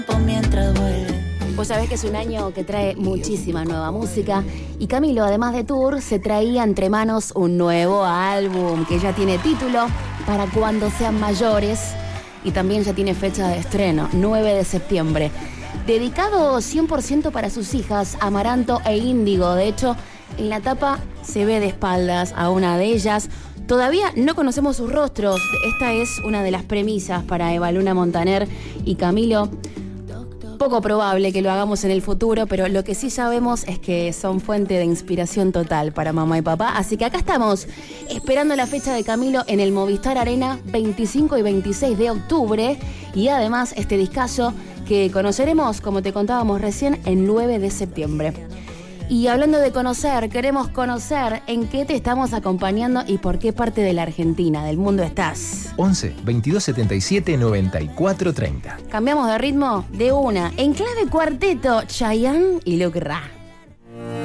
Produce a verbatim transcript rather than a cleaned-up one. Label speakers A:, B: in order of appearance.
A: Mientras vuelve.
B: Vos sabés que es un año que trae muchísima nueva música y Camilo, además de tour, se traía entre manos un nuevo álbum que ya tiene título, Para cuando sean mayores, y también ya tiene fecha de estreno, nueve de septiembre. Dedicado cien por ciento para sus hijas, Amaranto e Índigo. De hecho, en la tapa se ve de espaldas a una de ellas. Todavía no conocemos sus rostros. Esta es una de las premisas para Eva Luna Montaner y Camilo. Poco probable que lo hagamos en el futuro, pero lo que sí sabemos es que son fuente de inspiración total para mamá y papá. Así que acá estamos, esperando la fecha de Camilo en el Movistar Arena, veinticinco y veintiséis de octubre. Y además este discazo que conoceremos, como te contábamos recién, el nueve de septiembre. Y hablando de conocer, queremos conocer en qué te estamos acompañando y por qué parte de la Argentina, del mundo estás.
C: once, veintidós setenta y siete, noventa y cuatro treinta.
B: Cambiamos de ritmo de una. En clave cuarteto, Chayanne y Luke Ra.